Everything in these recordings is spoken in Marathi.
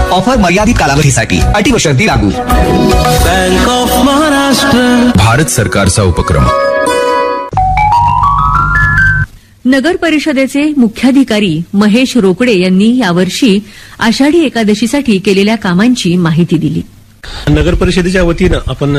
ऑफर मर्यादित कालावधीसाठी, अटी व शर्ती लागू. बँक ऑफ महाराष्ट्र, भारत सरकारचा उपक्रम. नगर परिषदेचे मुख्याधिकारी महेश रोकडे यांनी यावर्षी आषाढी एकादशीसाठी केलेल्या कामांची माहिती दिली. नगर परिषदेच्या वतीनं आपण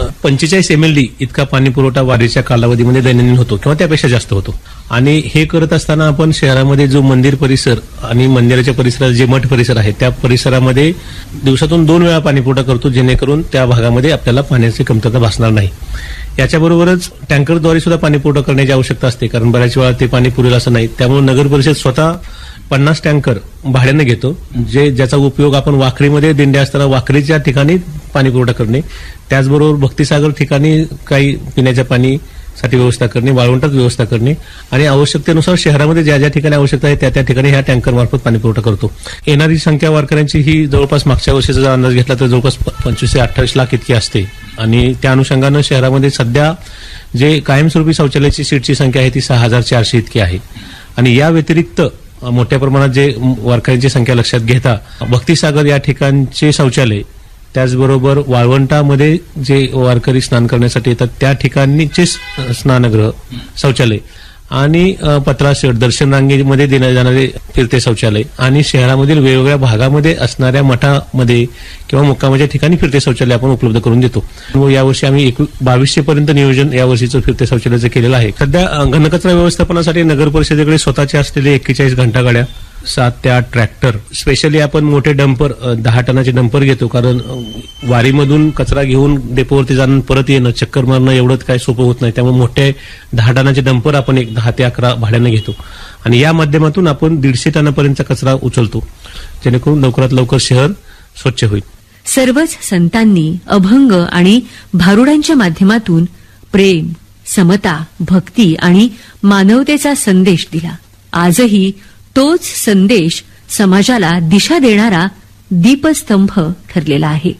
45 MLD इतका पाणी पुरवठा वारीच्या कालावधीमध्ये दैनंदिन होतो किंवा त्यापेक्षा जास्त होतो. आणि हे करत असताना आपण शहरामध्ये जो मंदिर परिसर आणि मंदिराच्या परिसरात जे मठ परिसर आहे त्या परिसरामध्ये दिवसातून 2 वेळा पाणी पुरवठा करतो, जेणेकरून त्या भागामध्ये आपल्याला पाण्याची कमतरता भासणार नाही. याच्याबरोबरच टँकरद्वारे सुद्धा पाणी पुरवठा करण्याची आवश्यकता असते, कारण बऱ्याच वेळा ते पाणी पुरेल असं नाही. त्यामुळे नगर परिषद स्वतः 50 टँकर भाड्याने घेतो, ज्याचा उपयोग आपण वाखरीमध्ये दिंड्या असताना वाखरीच्या ठिकाणी पाणी पुरवठा करणे, त्याचबरोबर भक्तिसागर ठिकाणी काही पिण्याच्या पाणीसाठी व्यवस्था करणे, वाळवंटात व्यवस्था करणे आणि आवश्यकतेनुसार शहरामध्ये ज्या ज्या ठिकाणी आवश्यकता आहे त्या त्या ठिकाणी ह्या टँकरमार्फत पाणी पुरवठा करतो. येणारी संख्या वारकऱ्यांची ही जवळपास मागच्या वर्षीचा जर अंदाज घेतला तर जवळपास 25 ते 28 लाख इतकी असते. आणि त्या अनुषंगानं शहरामध्ये सध्या जे कायमस्वरूपी शौचालयाची सीटची संख्या आहे ती 6400 इतकी आहे. आणि या व्यतिरिक्त मोठ्या प्रमाणात जे वारकऱ्यांची संख्या लक्षात घेता भक्तिसागर या ठिकाणचे शौचालय, त्याचबरोबर वाळवंटामध्ये जे वारकरी स्नान करण्यासाठी येतात त्या ठिकाणीचे स्नानगृह शौचालय आणि पत्राशेड दर्शन रांगेमध्ये देण्यात जाणारे फिरते शौचालय आणि शहरामधील वेगवेगळ्या भागामध्ये असणाऱ्या मठामध्ये किंवा मुक्कामाच्या ठिकाणी फिरते शौचालय आपण उपलब्ध करून देतो. यावर्षी आम्ही 2200 पर्यंत नियोजन यावर्षीचं फिरते शौचालयाचं केलेलं आहे. सध्या घनकचरा व्यवस्थापनासाठी नगर परिषदेकडे स्वतःचे असलेले 41 घंटागाड्या, 7 ते 8 ट्रॅक्टर, स्पेशली आपण मोठे डंपर 10 टनाचे डंपर घेतो, कारण वारीमधून कचरा घेऊन डेपोवरती जाणं परत येणं चक्कर मारणं एवढं काय सोपं होत नाही. त्यामुळे मोठे 10 टनाचे डंपर आपण 10 ते 11 भाड्याने घेतो आणि या माध्यमातून आपण 150 टनापर्यंतचा कचरा उचलतो, जेणेकरून लवकरात लवकर शहर स्वच्छ होईल. सर्वच संतांनी अभंग आणि भारुडांच्या माध्यमातून प्रेम, समता, भक्ती आणि मानवतेचा संदेश दिला. आजही तोच संदेश समाजाला दिशा देणारा दीपस्तंभ ठरलेला आहे.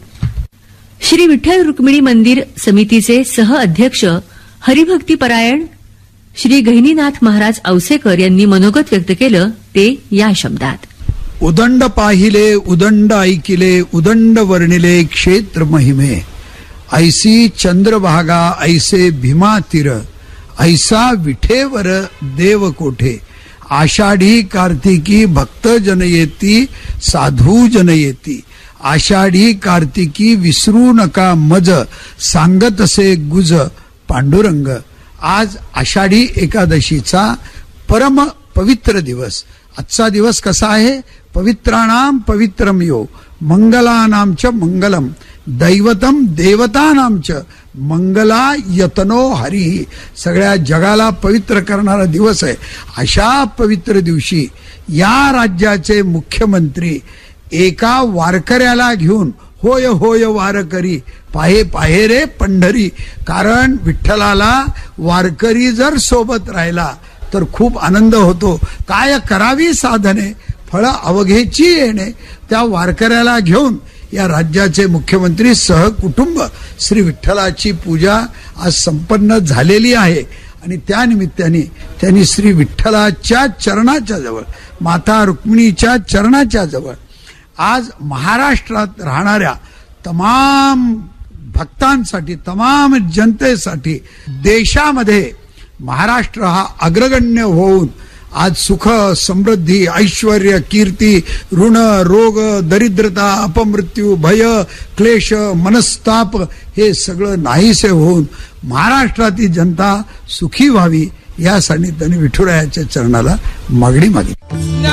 श्री विठ्ठल रुक्मिणी मंदिर समितीचे सह अध्यक्ष हरिभक्तीपरायण श्री गहिनीनाथ महाराज औसेकर यांनी मनोगत व्यक्त केलं, ते या शब्दात. उदंड पाहिले, उदंड ऐकिले, उदंड वर्णिले क्षेत्र महिमे, ऐसी चंद्रभागा ऐसे भीमा तीर, ऐसा विठेवर देव कोठे, आषाढी कार्तिकी भक्त जन येती, साधू जन येती, आषाढी कार्तिकी विसरू नका मज, सांगतसे गुज पांडुरंग. आज आषाढी एकादशीचा परम पवित्र दिवस. आजचा दिवस कसा आहे? पवित्राणाम पवित्रम यो, मंगलानाम च मंगलम, दैवतम देवतानाम च मंगला यतनो हरी. सगळ्या जगाला पवित्र करणारा दिवस आहे. अशा पवित्र दिवशी या राज्याचे मुख्यमंत्री एका वारकऱ्याला घेऊन होय होय वारकरी, पाहे पाहे रे पंढरी. कारण विठ्ठलाला वारकरी जर सोबत राहिला तर खूप आनंद होतो. काय करावी साधने, फळ अवघेची येणे. त्या वारकऱ्याला घेऊन या राज्याचे मुख्यमंत्री सहकुटुंब श्री विठ्ठलाची पूजा आज संपन्न झालेली आहे. आणि त्या निमित्ताने त्यांनी श्री विठ्ठलाच्या चरणाच्या जवळ, माता रुक्मिणीच्या चरणाच्या जवळ आज महाराष्ट्रात राहणाऱ्या तमाम भक्तांसाठी, तमाम जनतेसाठी, देशामध्ये महाराष्ट्र हा अग्रगण्य होऊन आज सुख, समृद्धी, ऐश्वर्य, कीर्ती, ऋण, रोग, दरिद्रता, अपमृत्यू, भय, क्लेश, मनस्ताप हे सगळं नाहीसे होऊन महाराष्ट्रातील जनता सुखी व्हावी यासाठी त्यांनी विठुरायाच्या चरणाला मागणी मागितली.